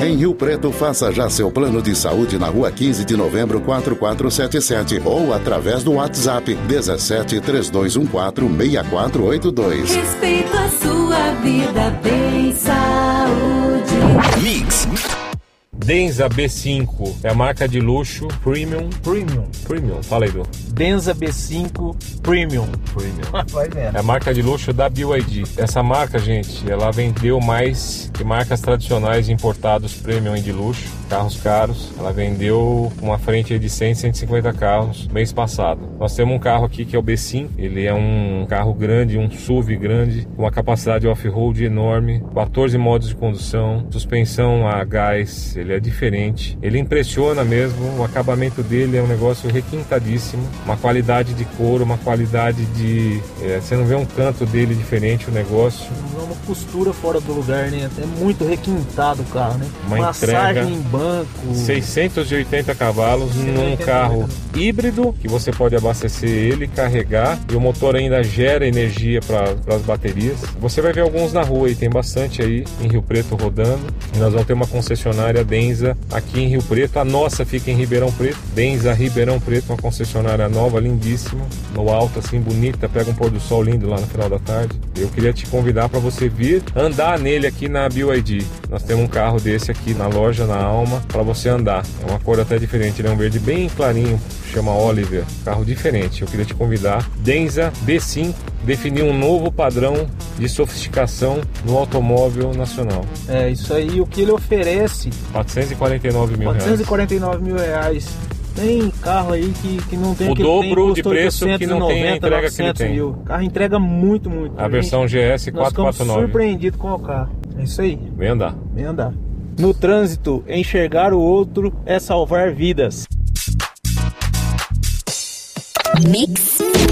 Em Rio Preto, faça já seu plano de saúde na Rua 15 de Novembro, 4477 ou através do WhatsApp 17 3214 6482. Respeito a sua vida, bem, saúde. Mix. Denza B5 é a marca de luxo Premium. Fala aí, Du. Denza B5 Premium. Vai vendo. É a marca de luxo da BYD. Essa marca, gente, ela vendeu mais que marcas tradicionais importados premium e de luxo, carros caros. Ela vendeu uma frente de 100, 150 carros mês passado. Nós temos um carro aqui que é o B5. Ele é um carro grande, um SUV grande, com uma capacidade off-road enorme, 14 modos de condução, suspensão a gás. Ele é diferente, ele impressiona mesmo. O acabamento dele é um negócio requintadíssimo, uma qualidade de couro, uma qualidade de... você não vê um canto dele diferente, o negócio. Não é uma costura fora do lugar, né? É muito requintado o carro, né? Uma massagem entrega, em banco. 680 cavalos num carro híbrido, que você pode abastecer ele, carregar, e o motor ainda gera energia para as baterias. Você vai ver alguns na rua e tem bastante aí em Rio Preto rodando. E nós vamos ter uma concessionária Denza aqui em Rio Preto. A nossa fica em Ribeirão Preto, Denza Ribeirão Preto, uma concessionária nova, lindíssima, no alto assim, bonita, pega um pôr do sol lindo lá no final da tarde. Eu queria te convidar para você vir andar nele aqui na BYD. Nós temos um carro desse aqui na loja, na Alma, para você andar. É uma cor até diferente, ele é um verde bem clarinho, chama Oliver, carro diferente. Eu queria te convidar. Denza B5 definiu um novo padrão de sofisticação no automóvel nacional. É, isso aí, o que ele oferece... 449 mil reais. 449 mil reais. Tem carro aí que não tem... O dobro de preço que não tem a entrega que ele tem. Mil. O carro entrega muito. A versão GS 449. Nós ficamos surpreendidos com o carro. É isso aí. Vem andar. Vem andar. No trânsito, enxergar o outro é salvar vidas. Mix.